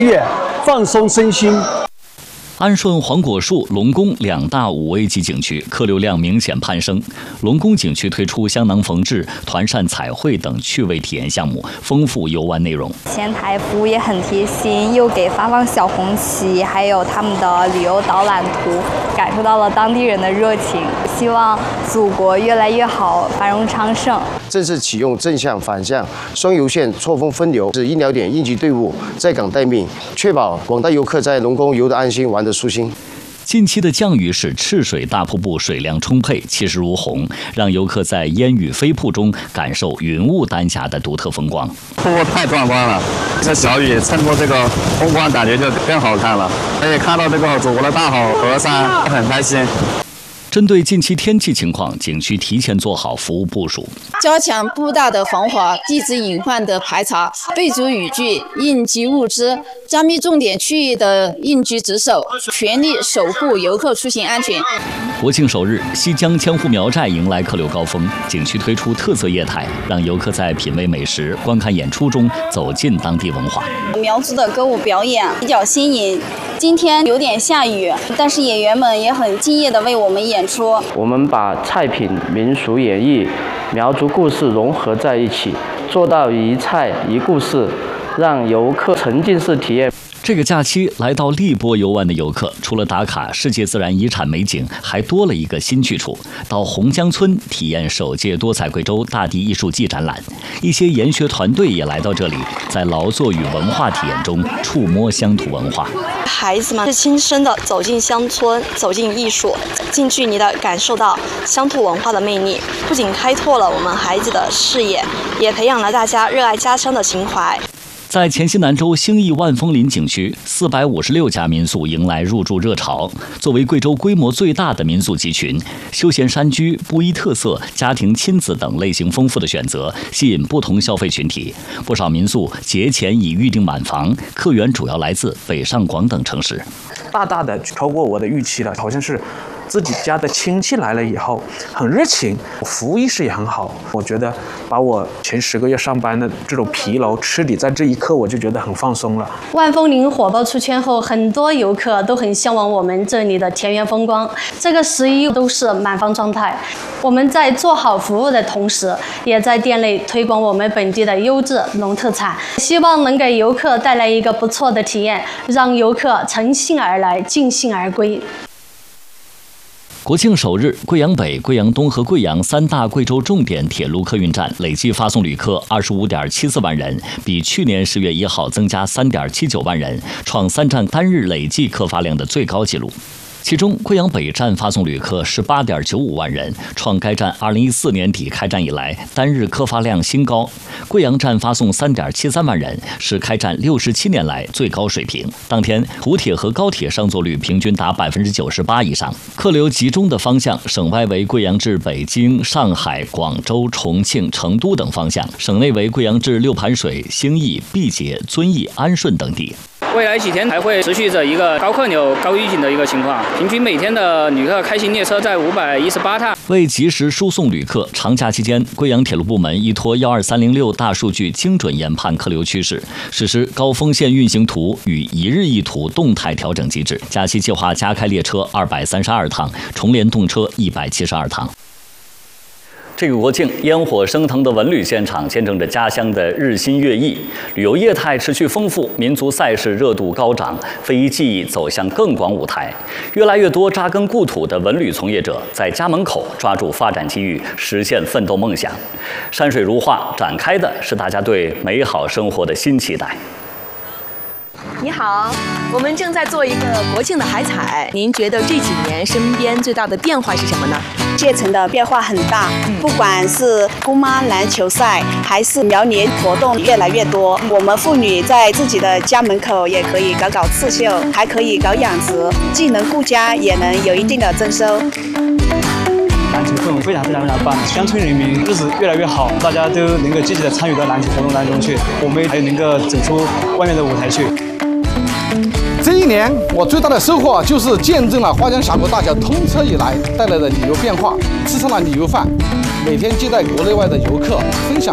乐，放松身心。 安顺黄果树、龙宫2大5A级景区客流量明显攀升。龙宫景区推出香囊缝制、团扇彩绘等趣味体验项目，丰富游玩内容。 前台服务也很贴心，又给发放小红旗，还有他们的旅游导览图，感受到了当地人的热情。希望祖国越来越好，繁荣昌盛。 正式启用正向、反向双邮线错峰分流，是医疗点应急队伍在岗待命，确保广大游客在龙宫游得安心，玩得舒心。 近期的降雨使赤水大瀑布水量充沛，气势如虹，让游客在烟雨飞瀑中感受云雾丹霞的独特风光。 瀑布太壮观了，这小雨衬托这个风光，感觉就更好看了。而且看到这个祖国的大好河山，很开心。 针对近期天气情况，景区提前做好服务部署， 加强步道的防滑、地质隐患的排查，备足雨具、应急物资，加密重点区域的应急值守，全力守护游客出行安全。 国庆首日，西江千户苗寨迎来客流高峰，景区推出特色业态，让游客在品味美食、观看演出中走进当地文化。 苗族的歌舞表演比较新颖，今天有点下雨，但是演员们也很敬业地为我们演出。 我们把菜品、民俗演绎、苗族故事融合在一起，做到一菜一故事，让游客沉浸式体验。 这个假期来到荔波游玩的游客，除了打卡世界自然遗产美景，还多了一个新去处，到洪江村体验首届多彩贵州大地艺术季展览。一些研学团队也来到这里，在劳作与文化体验中触摸乡土文化。 孩子们是亲身的走进乡村，走进艺术，近距离的感受到乡土文化的魅力，不仅开拓了我们孩子的视野，也培养了大家热爱家乡的情怀。 在黔西南州兴义万丰林景区，456家民宿迎来入住热潮。作为贵州规模最大的民宿集群，休闲山居、布依特色、家庭亲子等类型丰富的选择，吸引不同消费群体。不少民宿节前已预订满房，客源主要来自北上广等城市。 大大的超过我的预期了，好像是自己家的亲戚来了以后很热情，服务意识也很好。我觉得把我前10个月上班的这种疲劳吃抵在这一刻，我就觉得很放松了。 万丰林火爆出圈后，很多游客都很向往我们这里的田园风光。这个11都是满房状态。我们在做好服务的同时，也在店内推广我们本地的优质农特产，希望能给游客带来一个不错的体验，让游客乘兴而来，尽兴而归。 国庆首日，贵阳北、贵阳东和贵阳3大贵州重点铁路客运站累计发送旅客25.74万人，比去年10月1号增加3.79万人，创3站单日累计客发量的最高纪录。其中，贵阳北站发送旅客18.95万人，创该站2014年底开站以来单日客发量新高。贵阳站发送3.73万人，是开站67年来最高水平。当天，湖铁和高铁上座率平均达98%以上。客流集中的方向，省外为贵阳至北京、上海、广州、重庆、成都等方向；省内为贵阳至六盘水、兴义、毕节、遵义、安顺等地。 未来几天还会持续着一个高客流、高预警的一个情况，平均每天的旅客开行列车在518趟。为及时输送旅客，长假期间，贵阳铁路部门依托12306大数据精准研判客流趋势，实施高峰线运行图与一日一图动态调整机制。假期计划加开列车232趟，重联动车172趟。这个国庆，烟火升腾的文旅现场见证着家乡的日新月异，旅游业态持续丰富，民族赛事热度高涨，非遗技艺走向更广舞台。越来越多扎根故土的文旅从业者在家门口抓住发展机遇，实现奋斗梦想。山水如画，展开的是大家对美好生活的新期待。 你好，我们正在做一个国庆的海采。您觉得这几年身边最大的变化是什么呢？ 阶层的变化很大，不管是姑妈篮球赛，还是苗年活动越来越多。我们妇女在自己的家门口也可以搞刺绣，还可以搞养殖，既能顾家，也能有一定的增收。 篮球氛围非常棒，乡村人民日子越来越好，大家都能够积极的参与到篮球活动当中去，我们还能够走出外面的舞台去。 这一年，我最大的收获就是见证了花江峡谷大桥通车以来带来的旅游变化，吃上了旅游饭，每天接待国内外的游客，分享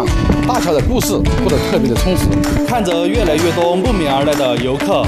大桥的故事过得特别的充实。 看着越来越多慕名而来的游客